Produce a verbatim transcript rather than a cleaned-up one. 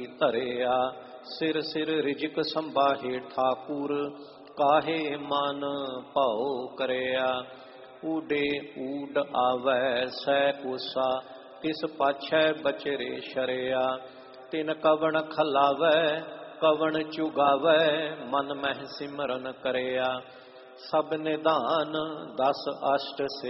ਧਰਿਆ। ਸਿਰ ਸਿਰ ਰਿਜਕ ਸੰਭਾਹੇ ਠਾਕੁਰ, ਕਾਹੇ ਮਨ ਭਉ ਕਰਿਆ। ਊਡੇ ਊਡ ਆਵੈ ਸੈ ਕੋਸਾ, ਤਿਸ ਪਾਛੈ ਬਚਰੇ ਸ਼ਰਿਆ। ਤਿਨ ਕਵਣ ਖਲਾਵੈ ਕਵਣ ਚੁਗਾਵੈ, ਮਨ ਮਹਿ ਸਿਮਰਨ ਕਰਿਆ। ਸਭ ਨਿਧਾਨ ਦਸ ਅਸ਼ਟ